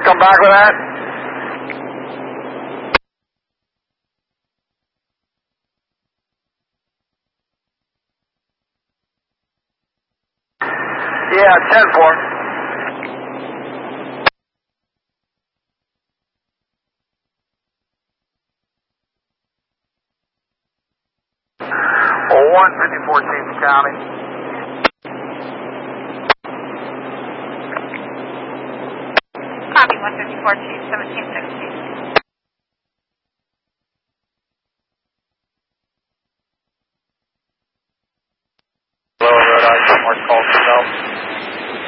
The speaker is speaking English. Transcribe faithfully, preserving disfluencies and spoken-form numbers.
come back with that? Yeah, ten four. one fifty-four Chiefs County. Copy, one fifty-four Chief, seventeen sixteen.